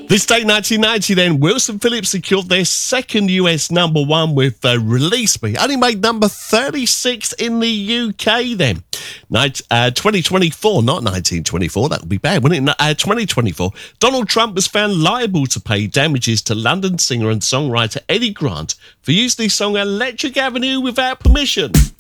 This day, 1990, then, Wilson Phillips secured their second US number one with Release Me. Only made number 36 in the UK then. 2024, not 1924, that would be bad, wouldn't it? 2024, Donald Trump was found liable to pay damages to London singer and songwriter Eddie Grant for using his song Electric Avenue without permission.